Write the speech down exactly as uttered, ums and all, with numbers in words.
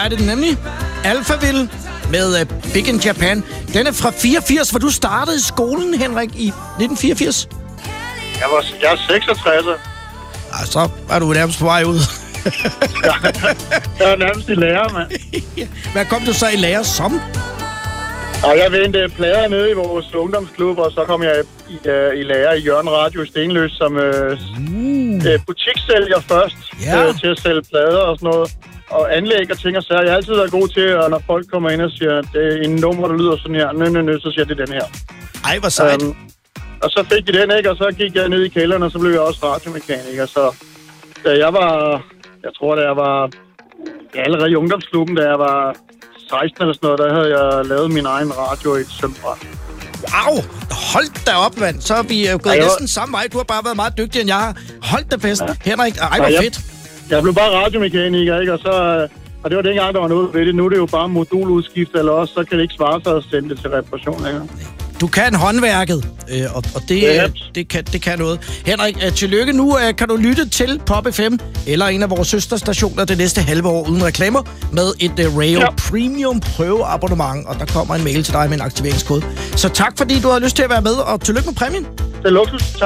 er det nemlig. Alphaville med uh, Big in Japan. Den er fra fireogfirs, hvor du startede i skolen, Henrik, i nitten fireogfirs. Jeg, var, jeg er seksogtres. Ah, så er du nærmest på vej ud. Jeg er nærmest i lærer, mand. Hvad kom du så i lærer som? Og jeg vendte plader nede i vores ungdomsklub, og så kom jeg i, uh, i lærer i Jørgen Radio i Stenløs som uh, uh, butikssælger først, Ja. uh, til at sælge plader og sådan noget. Og anlæg og ting og sager. Jeg har altid været god til, og når folk kommer ind og siger, det er en nummer, der lyder sådan her, nø, nø, nø, så siger det den her. Ej, hvor sejt. Um, og så fik de den, ikke? Og så gik jeg ned i kælderen, og så blev jeg også radiomekaniker. Så da jeg var, jeg tror, da jeg var ja, allerede i ungdomsklubben, da jeg var seksten eller sådan noget, der havde jeg lavet min egen radio i et sømbrand. Wow! Hold da op, mand. Så er vi uh, gået ja, næsten samme vej. Du har bare været meget dygtig, end jeg har. Hold da bedst. Ja. Henrik, ej, hvor ja, fedt. Jeg, jeg blev bare radiomekaniker, ikke? Og så... Og det var dengang, der var noget ved det. Nu er det jo bare moduludskift, eller også, så kan det ikke svare sig at sende det til reparation længere. Du kan håndværket, øh, og, og det, ja. øh, det, kan, det kan noget. Henrik, øh, tillykke. Nu øh, kan du lytte til Pop F M, eller en af vores søsterstationer det næste halve år uden reklamer, med et øh, Rayo ja. Premium prøveabonnement, og der kommer en mail til dig med en aktiveringskode. Så tak, fordi du har lyst til at være med, og tillykke med præmien. Det er luksus. Tak.